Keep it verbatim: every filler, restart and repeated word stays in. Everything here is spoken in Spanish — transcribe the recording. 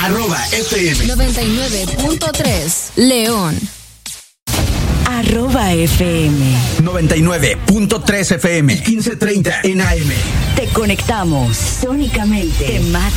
Arroba F M. noventa y nueve punto tres, León. Arroba F M. noventa y nueve punto tres F M. quince treinta en A M. Te conectamos sónicamente. Temática.